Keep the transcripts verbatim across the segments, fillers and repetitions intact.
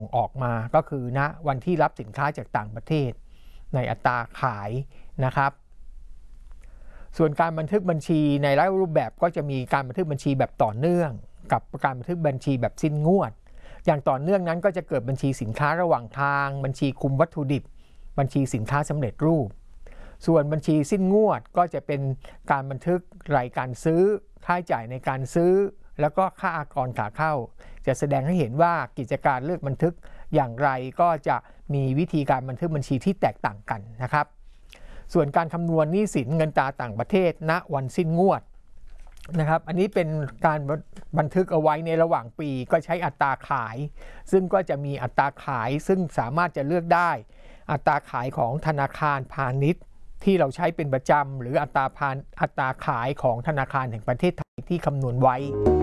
ออกมาก็คือณวันที่รับสินค้าจากต่างประเทศในอัตราขายนะครับส่วนการบันทึกบัญชีในหลายรูปแบบก็จะมีการบันทึกบัญชีแบบต่อเนื่องกับการบันทึกบัญชีแบบสิ้นงวดอย่างต่อเนื่องนั้นก็จะเกิดบัญชีสินค้าระหว่างทางบัญชีคุมวัตถุดิบบัญชีสินค้าสำเร็จรูปส่วนบัญชีสิ้นงวดก็จะเป็นการบันทึกรายการซื้อค่าใช้จ่ายในการซื้อแล้วก็ค่าอากรขาเข้าจะแสดงให้เห็นว่ากิจการเลือกบันทึกอย่างไรก็จะมีวิธีการบันทึกบัญชีที่แตกต่างกันนะครับส่วนการคำนวณหนี้สินเงินตราต่างประเทศณวันสิ้นงวดนะครับอันนี้เป็นการบันทึกเอาไว้ในระหว่างปีก็ใช้อัตราขายซึ่งก็จะมีอัตราขายซึ่งสามารถจะเลือกได้อัตราขายของธนาคารพาณิชย์ที่เราใช้เป็นประจำหรืออัตราพานอัตราขายของธนาคารแห่งประเทศไทยที่คำนวณไว้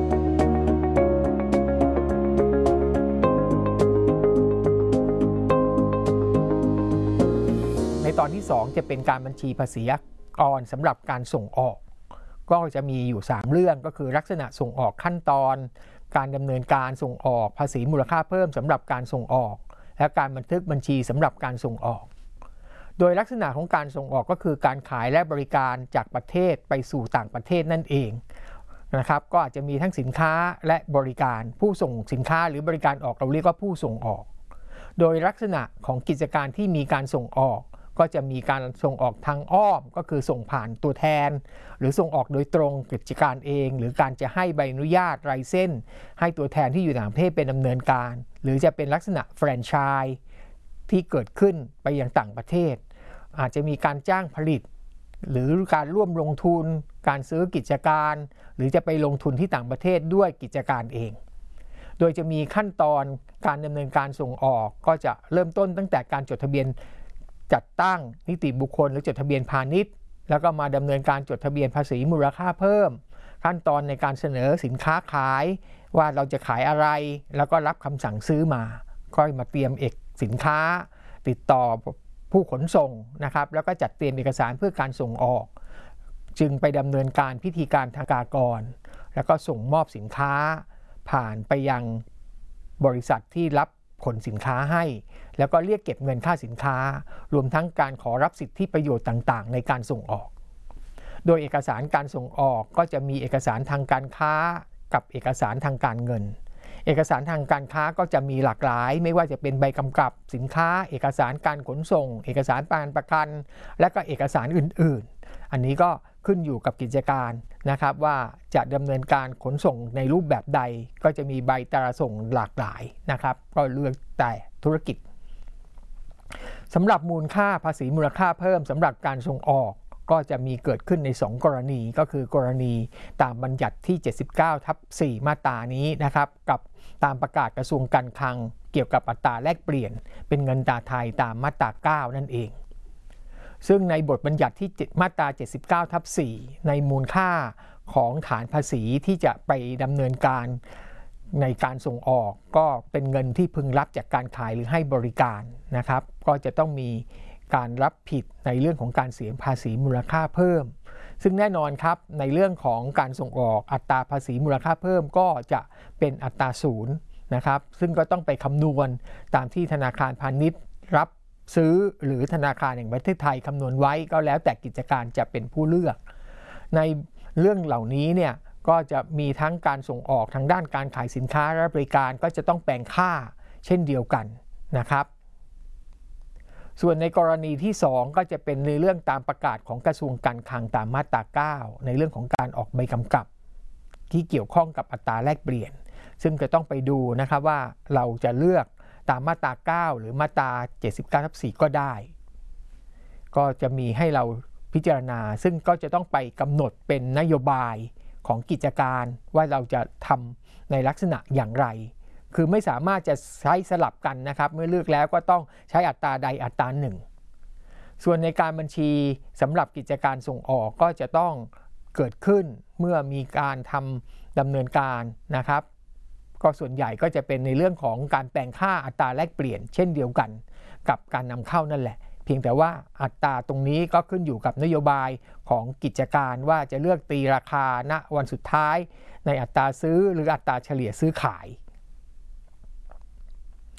ในตอนที่สองจะเป็นการบัญชีภาษีอากรสำหรับการส่งออกก็จะมีอยู่สามเรื่องก็คือลักษณะส่งออกขั้นตอนการดำเนินการส่งออกภาษีมูลค่าเพิ่มสำหรับการส่งออกและการบันทึกบัญชีสำหรับการส่งออกโดยลักษณะของการส่งออกก็คือการขายและบริการจากประเทศไปสู่ต่างประเทศนั่นเองนะครับก็อาจจะมีทั้งสินค้าและบริการผู้ส่งสินค้าหรือบริการออกเราเรียกว่าผู้ส่งออกโดยลักษณะของกิจการที่มีการส่งออกก็จะมีการส่งออกทางอ้อมก็คือส่งผ่านตัวแทนหรือส่งออกโดยตรงกิจการเองหรือการจะให้ใบอนุญาตไลเซนส์ให้ตัวแทนที่อยู่ต่างประเทศเป็นดำเนินการหรือจะเป็นลักษณะแฟรนไชส์ที่เกิดขึ้นไปยังต่างประเทศอาจจะมีการจ้างผลิตหรือการร่วมลงทุนการซื้อกิจการหรือจะไปลงทุนที่ต่างประเทศด้วยกิจการเองโดยจะมีขั้นตอนการดำเนินการส่งออกก็จะเริ่มต้นตั้งแต่การจดทะเบียนจัดตั้งนิติบุคคลหรือจดทะเบียนพาณิชย์แล้วก็มาดำเนินการจดทะเบียนภาษีมูลค่าเพิ่มขั้นตอนในการเสนอสินค้าขายว่าเราจะขายอะไรแล้วก็รับคำสั่งซื้อมาก็มาเตรียมเอกสินค้าติดต่อผู้ขนส่งนะครับแล้วก็จัดเตรียมเอกสารเพื่อการส่งออกจึงไปดำเนินการพิธีการทางการกรแล้วก็ส่งมอบสินค้าผ่านไปยังบริษัทที่รับขนสินค้าให้แล้วก็เรียกเก็บเงินค่าสินค้ารวมทั้งการขอรับสิทธิประโยชน์ต่างๆในการส่งออกโดยเอกสารการส่งออกก็จะมีเอกสารทางการค้ากับเอกสารทางการเงินเอกสารทางการค้าก็จะมีหลากหลายไม่ว่าจะเป็นใบกำกับสินค้าเอกสารการขนส่งเอกสารการประกันและก็เอกสารอื่นๆอันนี้ก็ขึ้นอยู่กับกิจการนะครับว่าจะดำเนินการขนส่งในรูปแบบใดก็จะมีใบตราส่งหลากหลายนะครับก็เลือกแต่ธุรกิจสำหรับมูลค่าภาษีมูลค่าเพิ่มสำหรับการส่งออกก็จะมีเกิดขึ้นในสองกรณีก็คือกรณีตามบัญญัติที่ เจ็ดสิบเก้าทับสี่ มาตรานี้นะครับกับตามประกาศกระทรวงการคลังเกี่ยวกับอัตราแลกเปลี่ยนเป็นเงินตราไทยตามมาตราเก้านั่นเองซึ่งในบทบัญญัติที่มาตรา เจ็ดสิบเก้าทับสี่ ในมูลค่าของฐานภาษีที่จะไปดำเนินการในการส่งออกก็เป็นเงินที่พึงรับจากการขายหรือให้บริการนะครับก็จะต้องมีการรับผิดในเรื่องของการเสียภาษีมูลค่าเพิ่มซึ่งแน่นอนครับในเรื่องของการส่งออกอัตราภาษีมูลค่าเพิ่มก็จะเป็นอัตราศูนย์นะครับซึ่งก็ต้องไปคำนวณตามที่ธนาคารพาณิชย์รับซื้อหรือธนาคารแห่งประเทศไทยคำนวณไว้ก็แล้วแต่กิจการจะเป็นผู้เลือกในเรื่องเหล่านี้เนี่ยก็จะมีทั้งการส่งออกทางด้านการขายสินค้าและบริการก็จะต้องแปลงค่าเช่นเดียวกันนะครับส่วนในกรณีที่สองก็จะเป็นในเรื่องตามประกาศของกระทรวงการคลังตามมาตราเก้าในเรื่องของการออกใบกำกับที่เกี่ยวข้องกับอัตราแลกเปลี่ยนซึ่งจะต้องไปดูนะครับว่าเราจะเลือกตามมาตราเก้าหรือมาตรา เจ็ดสิบเก้าทับสี่ ก็ได้ก็จะมีให้เราพิจารณาซึ่งก็จะต้องไปกำหนดเป็นนโยบายของกิจการว่าเราจะทำในลักษณะอย่างไรคือไม่สามารถจะใช้สลับกันนะครับเมื่อเลือกแล้วก็ต้องใช้อัตราใดอัตราหนึ่งส่วนในการบัญชีสำหรับกิจการส่งออกก็จะต้องเกิดขึ้นเมื่อมีการทำดำเนินการนะครับก็ส่วนใหญ่ก็จะเป็นในเรื่องของการแปลงค่าอัตราแลกเปลี่ยนเช่นเดียวกันกับการนำเข้านั่นแหละเพียงแต่ว่าอัตราตรงนี้ก็ขึ้นอยู่กับนโยบายของกิจการว่าจะเลือกตีราคาณวันสุดท้ายในอัตราซื้อหรืออัตราเฉลี่ยซื้อขาย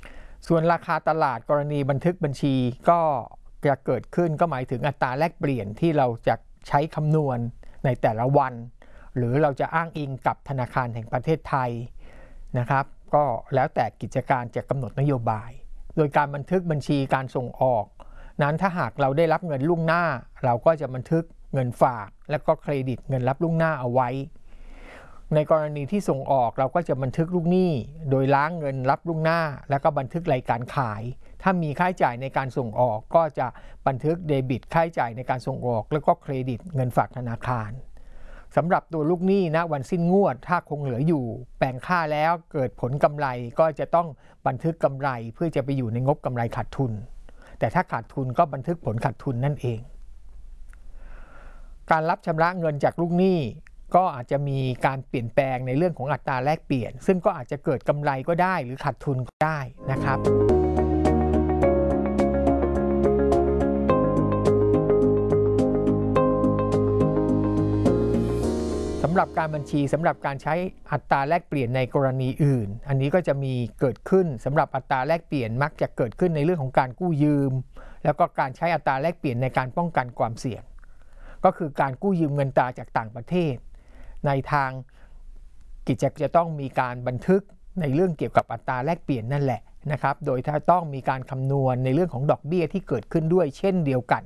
ส่วนราคาตลาดกรณีบันทึกบัญชีก็จะเกิดขึ้นก็หมายถึงอัตราแลกเปลี่ยนที่เราจะใช้คำนวณในแต่ละวันหรือเราจะอ้างอิงกับธนาคารแห่งประเทศไทยนะครับก็แล้วแต่กิจการจะกำหนดนโยบายโดยการบันทึกบัญชีการส่งออกนั้นถ้าหากเราได้รับเงินล่วงหน้าเราก็จะบันทึกเงินฝากและก็เครดิตเงินรับล่วงหน้าเอาไว้ในกรณีที่ส่งออกเราก็จะบันทึกลูกหนี้โดยล้างเงินรับล่วงหน้าแล้วก็บันทึกรายการขายถ้ามีค่าใช้จ่ายในการส่งออกก็จะบันทึกเดบิตค่าใช้จ่ายในการส่งออกแล้วก็เครดิตเงินฝากธนาคารสำหรับตัวลูกหนี้ณวันสิ้นงวดถ้าคงเหลืออยู่แบ่งค่าแล้วเกิดผลกำไรก็จะต้องบันทึกกำไรเพื่อจะไปอยู่ในงบกำไรขาดทุนแต่ถ้าขาดทุนก็บันทึกผลขาดทุนนั่นเองการรับชำระเงินจากลูกหนี้ก็อาจจะมีการเปลี่ยนแปลงในเรื่องของอัตราแลกเปลี่ยนซึ่งก็อาจจะเกิดกำไรก็ได้หรือขาดทุนก็ได้นะครับสำหรับการบัญชีสำหรับการใช้อัตราแลกเปลี่ยนในกรณีอื่นอันนี้ก็จะมีเกิดขึ้นสำหรับอัตราแลกเปลี่ยนมักจะเกิดขึ้นในเรื่องของการกู้ยืมแล้วก็การใช้อัตราแลกเปลี่ยนในการป้องกันความเสี่ยงก็คือการกู้ยืมเงินตราจากต่างประเทศในทางกิจจะต้องมีการบันทึกในเรื่องเกี่ยวกับอัตราแลกเปลี่ยนนั่นแหละนะครับโดยถ้าต้องมีการคำนวณในเรื่องของดอกเบี้ยที่เกิดขึ้นด้วยเช่นเดียวกัน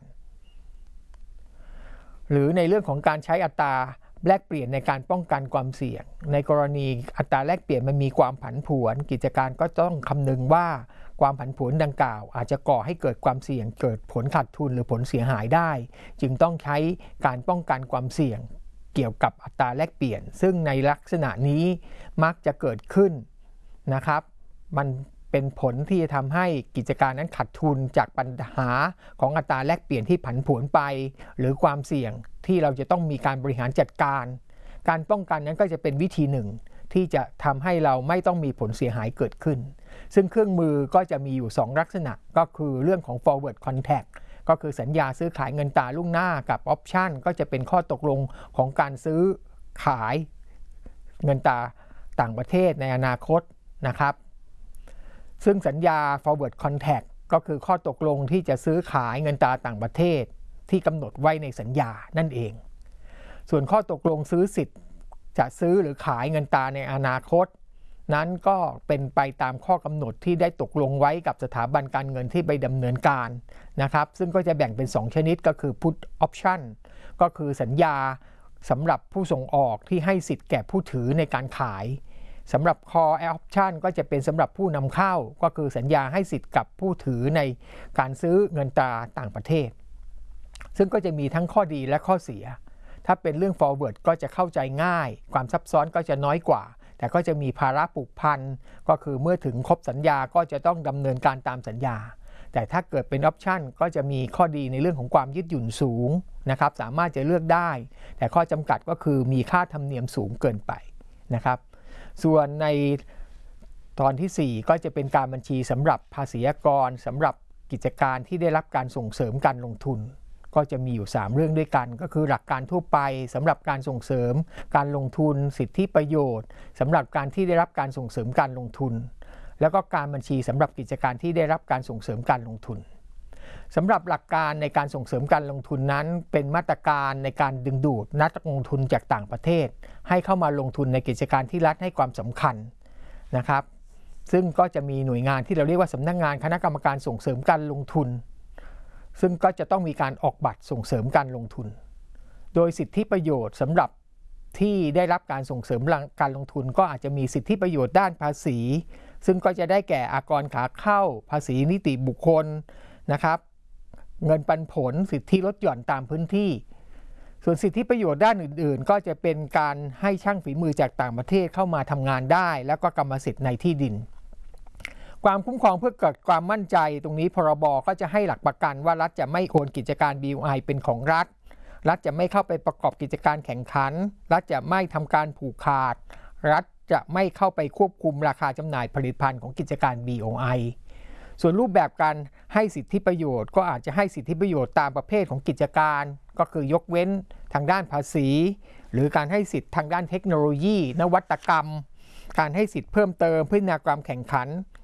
หรือในเรื่องของการใช้อัตราแลกเปลี่ยนในการป้องกันความเสี่ยงในกรณีอัตราแลกเปลี่ยนมันมีความผันผวนกิจการก็ต้องคำนึงว่าความผันผวนดังกล่าวอาจจะก่อให้เกิดความเสี่ยงเกิดผลขาดทุนหรือผลเสียหายได้จึงต้องใช้การป้องกันความเสี่ยงเกี่ยวกับอัตราแลกเปลี่ยนซึ่งในลักษณะนี้มักจะเกิดขึ้นนะครับมันเป็นผลที่จะทำให้กิจการนั้นขาดทุนจากปัญหาของอัตราแลกเปลี่ยนที่ผันผวนไปหรือความเสี่ยงที่เราจะต้องมีการบริหารจัดการการป้องกันนั้นก็จะเป็นวิธีหนึ่งที่จะทำให้เราไม่ต้องมีผลเสียหายเกิดขึ้นซึ่งเครื่องมือก็จะมีอยู่สองลักษณะก็คือเรื่องของ forward contract ก็คือสัญญาซื้อขายเงินตราล่วงหน้ากับ option ก็จะเป็นข้อตกลงของการซื้อขายเงินตราต่างประเทศในอนาคตนะครับซึ่งสัญญา forward contract ก็คือข้อตกลงที่จะซื้อขายเงินตราต่างประเทศที่กำหนดไว้ในสัญญานั่นเองส่วนข้อตกลงซื้อสิทธิ์จะซื้อหรือขายเงินตราในอนาคตนั้นก็เป็นไปตามข้อกำหนดที่ได้ตกลงไว้กับสถาบันการเงินที่ไปดำเนินการนะครับซึ่งก็จะแบ่งเป็นสองชนิดก็คือ put option ก็คือสัญญาสำหรับผู้ส่งออกที่ให้สิทธิ์แก่ผู้ถือในการขายสำหรับ call option ก็จะเป็นสำหรับผู้นำเข้าก็คือสัญญาให้สิทธิ์กับผู้ถือในการซื้อเงินตราต่างประเทศซึ่งก็จะมีทั้งข้อดีและข้อเสียถ้าเป็นเรื่อง forward ก็จะเข้าใจง่ายความซับซ้อนก็จะน้อยกว่าแต่ก็จะมีภาระผูกพันก็คือเมื่อถึงครบสัญญาก็จะต้องดำเนินการตามสัญญาแต่ถ้าเกิดเป็น option ก็จะมีข้อดีในเรื่องของความยืดหยุ่นสูงนะครับสามารถจะเลือกได้แต่ข้อจำกัดก็คือมีค่าธรรมเนียมสูงเกินไปนะครับส่วนในตอนที่สี่ก็จะเป็นการบัญชีสำหรับภาษีอากรสำหรับกิจการที่ได้รับการส่งเสริมการลงทุนก็จะมีอยู่สามเรื่องด้วยกันก็คือหลักการทั่วไปสำหรับการส่งเสริมการลงทุนสิทธิประโยชน์สำหรับการที่ได้รับการส่งเสริมการลงทุนแล้วก็การบัญชีสำหรับกิจการที่ได้รับการส่งเสริมการลงทุนสำหรับหลักการในการส่งเสริมการลงทุนนั้นเป็นมาตรการในการดึงดูดนักลงทุนจากต่างประเทศให้เข้ามาลงทุนในกิจการที่รัฐให้ความสำคัญนะครับซึ่งก็จะมีหน่วยงานที่เราเรียกว่าสำนักงานคณะกรรมการส่งเสริมการลงทุนซึ่งก็จะต้องมีการออกบัตรส่งเสริมการลงทุนโดยสิทธิประโยชน์สำหรับที่ได้รับการส่งเสริมการลงทุนก็อาจจะมีสิทธิประโยชน์ด้านภาษีซึ่งก็จะได้แก่อากรขาเข้าภาษีนิติบุคคลนะครับเงินปันผลสิทธิลดหย่อนตามพื้นที่ส่วนสิทธิประโยชน์ด้านอื่นๆก็จะเป็นการให้ช่างฝีมือจากต่างประเทศเข้ามาทำงานได้แล้วก็กรรมสิทธิ์ในที่ดินความคุ้มครองเพื่อเกิดความมั่นใจตรงนี้พรบก็จะให้หลักประกันว่ารัฐจะไม่โอนกิจการ บี โอ ไอ เป็นของรัฐรัฐจะไม่เข้าไปประกอบกิจการแข่งขันรัฐจะไม่ทำการผูกขาดรัฐจะไม่เข้าไปควบคุมราคาจำหน่ายผลิตภัณฑ์ของกิจการ บี โอ ไอ ส่วนรูปแบบการให้สิทธิประโยชน์ก็อาจจะให้สิทธิประโยชน์ตามประเภทของกิจการก็คือยกเว้นทางด้านภาษีหรือการให้สิทธิทางด้านเทคโนโลยีนวัตกรรมการให้สิทธิเพิ่มเติมเพื่อนาความแข่งขัน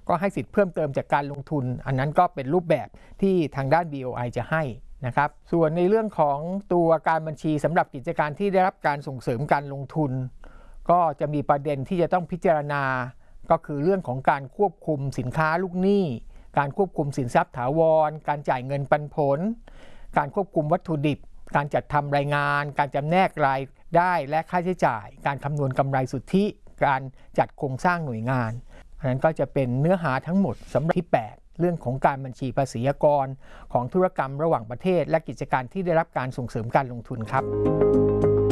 ก็ให้สิทธิ์เพิ่มเติมจากการลงทุนอันนั้นก็เป็นรูปแบบที่ทางด้าน บี โอ ไอ จะให้นะครับส่วนในเรื่องของตัวการบัญชีสำหรับกิจการที่ได้รับการส่งเสริมการลงทุนก็จะมีประเด็นที่จะต้องพิจารณาก็คือเรื่องของการควบคุมสินค้าลูกหนี้การควบคุมสินทรัพย์ถาวรการจ่ายเงินปันผลการควบคุมวัตถุดิบการจัดทำรายงานการจำแนกรายได้และค่าใช้จ่ายการคำนวณกำไรสุทธิการจัดโครงสร้างหน่วยงานอันนั้นก็จะเป็นเนื้อหาทั้งหมดสำหรับที่แปดเรื่องของการบัญชีภาษีอากรของธุรกรรมระหว่างประเทศและกิจการที่ได้รับการส่งเสริมการลงทุนครับ